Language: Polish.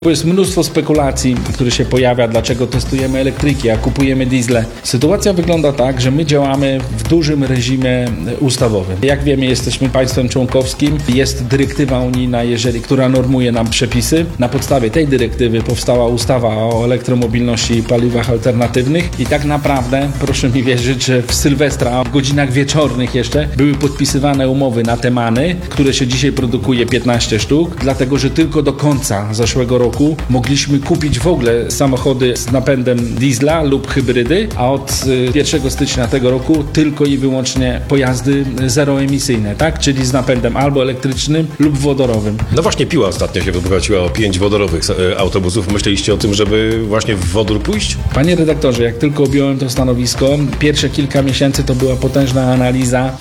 Jest mnóstwo spekulacji, które się pojawia, dlaczego testujemy elektryki, a kupujemy diesle. Sytuacja wygląda tak, że my działamy w dużym reżimie ustawowym. Jak wiemy, jesteśmy państwem członkowskim, jest dyrektywa unijna, która normuje nam przepisy. Na podstawie tej dyrektywy powstała ustawa o elektromobilności i paliwach alternatywnych i tak naprawdę, proszę mi wierzyć, że w Sylwestra, w godzinach wieczornych jeszcze, były podpisywane umowy na te many, które się dzisiaj produkuje 15 sztuk, dlatego że tylko do końca zeszłego roku mogliśmy kupić w ogóle samochody z napędem diesla lub hybrydy, a od 1 stycznia tego roku tylko i wyłącznie pojazdy zeroemisyjne, tak? Czyli z napędem albo elektrycznym lub wodorowym. No właśnie Piła ostatnio się wyprowadziła o 5 wodorowych autobusów. Myśleliście o tym, żeby właśnie w wodór pójść? Panie redaktorze, jak tylko objąłem to stanowisko, pierwsze kilka miesięcy to była potężna analiza